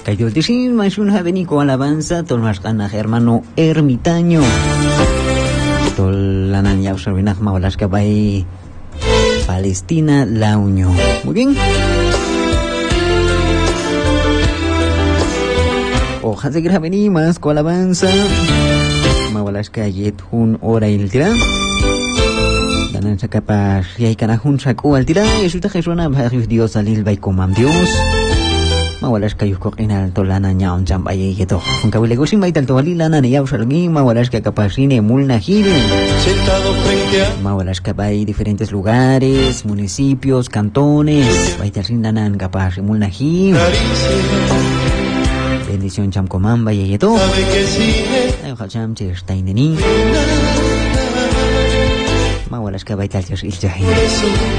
Caidultishin, Manshun Javenico Alabanza, Tolmascana hermano ermitaño. Tolanan Yausarvinach Mawalaska Bay Palestina La Unión. Muy bien. Hojas de gravenimas, con alabanza. Mawalaska Yet un hora il tira. Danan capaz y hay canajun saco al tira. Y resulta que suena varios Dios alil by comam Dios. Mawalaska yukok inal tolana nyaon jambay yeto. Kung kawile gusin may talto alilana ni yausargi. Mawalaska capacine mulnahil. Mawalaska bay diferentes lugares, municipios, cantones. Bay talsinanan capaz mulnahil. Bendición cham comam vaya yeto. Ayo cham chestaineni. Mawalaska bay talchas iljahi.